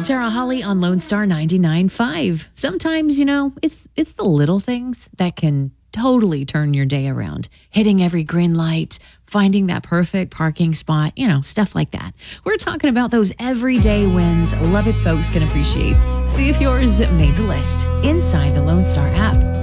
Tara Holly on Lone Star 99.5. Sometimes, it's the little things that can totally turn your day around. Hitting every green light, finding that perfect parking spot, stuff like that. We're talking about those everyday wins Lubbock folks can appreciate. See if yours made the list inside the Lone Star app.